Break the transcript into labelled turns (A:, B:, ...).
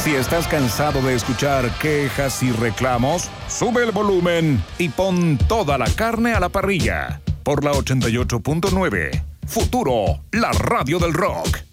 A: Si estás cansado de escuchar quejas y reclamos, sube el volumen y pon toda la carne a la parrilla. Por la 88.9, Futuro, la radio del rock.